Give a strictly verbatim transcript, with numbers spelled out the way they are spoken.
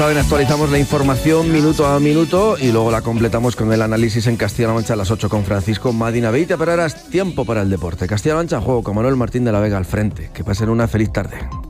Saben, actualizamos la información minuto a minuto y luego la completamos con el análisis en Castilla-La Mancha a las ocho con Francisco Madina Beita, pero ahora es tiempo para el deporte. Castilla-La Mancha, juego con Manuel Martín de la Vega al frente. Que pasen una feliz tarde.